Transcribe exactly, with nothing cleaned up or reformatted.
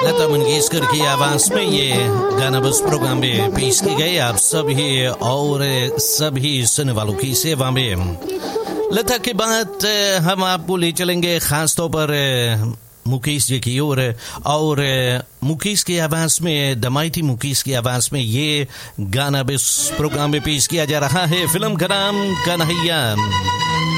लता मंगेशकर की आवाज में ये गाना बस प्रोग्राम में पेश की गई आप सभी और सभी सुनने वालों की सेवा में। लता के बाद हम आपको ले चलेंगे खास तौर पर मुकेश जी की ओर, और मुकेश की आवाज में, दमाइती मुकेश की आवाज में ये गाना बस प्रोग्राम में पेश किया जा रहा है। फिल्म का नाम कन्हैया।